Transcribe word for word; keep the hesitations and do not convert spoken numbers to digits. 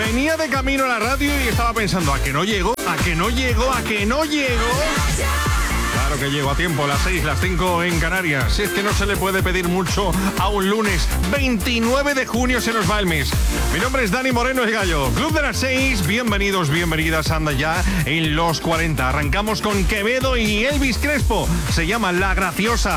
Venía de camino a la radio y estaba pensando, ¿a que no llego? ¿A que no llego? ¿A que no llego? Claro que llego a tiempo, las seis, las cinco en Canarias. Si es que no se le puede pedir mucho a un lunes. veintinueve de junio se nos va el mes. Mi nombre es Dani Moreno, el Gallo. Club de las seis, bienvenidos, bienvenidas. Anda ya en los cuarenta. Arrancamos con Quevedo y Elvis Crespo. Se llama La Graciosa.